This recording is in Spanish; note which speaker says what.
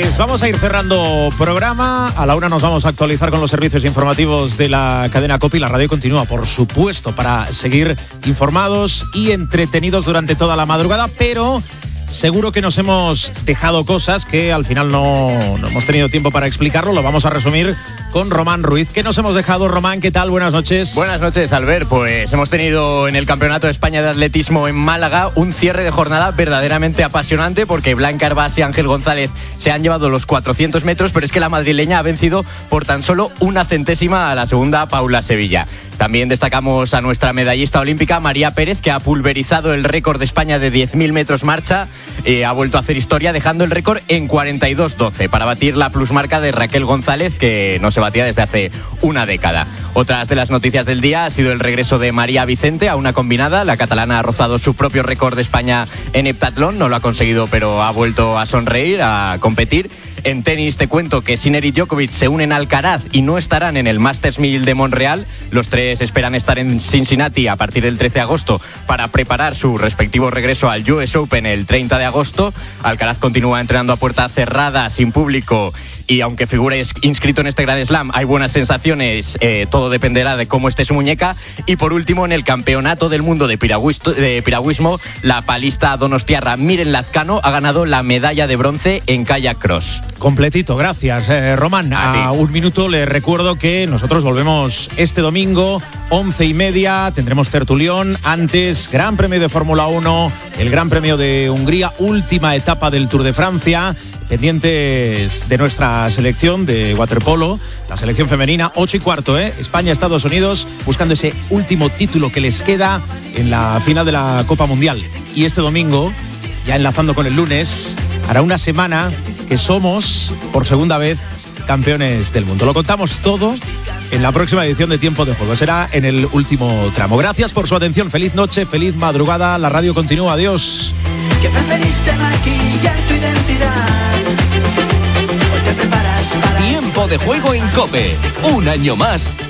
Speaker 1: Pues vamos a ir cerrando programa. A la 1 nos vamos a actualizar con los servicios informativos de la cadena COPE y la radio continúa, por supuesto, para seguir informados y entretenidos durante toda la madrugada, pero seguro que nos hemos dejado cosas que al final no hemos tenido tiempo para explicarlo. Lo vamos a resumir con Román Ruiz. ¿Qué nos hemos dejado, Román? ¿Qué tal? Buenas noches.
Speaker 2: Buenas noches, Albert. Pues hemos tenido en el Campeonato de España de Atletismo en Málaga un cierre de jornada verdaderamente apasionante, porque Blanca Hervás y Ángel González se han llevado los 400 metros, pero es que la madrileña ha vencido por tan solo 1 centésima a la segunda, Paula Sevilla. También destacamos a nuestra medallista olímpica, María Pérez, que ha pulverizado el récord de España de 10.000 metros marcha. Ha vuelto a hacer historia dejando el récord en 42.12 para batir la plusmarca de Raquel González, que no se batía desde hace una década. Otras de las noticias del día ha sido el regreso de María Vicente a una combinada. La catalana ha rozado su propio récord de España en heptatlón, no lo ha conseguido, pero ha vuelto a sonreír, a competir. En tenis te cuento que Sinner y Djokovic se unen a Alcaraz y no estarán en el Masters 1000 de Montreal. Los tres esperan estar en Cincinnati a partir del 13 de agosto para preparar su respectivo regreso al US Open el 30 de agosto. Alcaraz continúa entrenando a puerta cerrada, sin público, y aunque figure inscrito en este Grand Slam, hay buenas sensaciones. Todo dependerá de cómo esté su muñeca. Y por último, en el Campeonato del Mundo de piragüismo, la palista donostiarra Miren Lazcano ha ganado la medalla de bronce en kayak cross.
Speaker 1: Completito, gracias, Román. A un minuto les recuerdo que nosotros volvemos este domingo, 11:30, tendremos tertulión. Antes, Gran Premio de Fórmula 1, el Gran Premio de Hungría, última etapa del Tour de Francia. Pendientes de nuestra selección de waterpolo, la selección femenina, 8:15, España-Estados Unidos, buscando ese último título que les queda en la final de la Copa Mundial. Y este domingo, ya enlazando con el lunes, hará una semana que somos, por segunda vez, campeones del mundo. Lo contamos todo en la próxima edición de Tiempo de Juego. Será en el último tramo. Gracias por su atención. Feliz noche, feliz madrugada. La radio continúa. Adiós.
Speaker 3: Que preferiste maquillar tu identidad. Hoy te preparas para...
Speaker 4: Tiempo de Juego en COPE. Un año más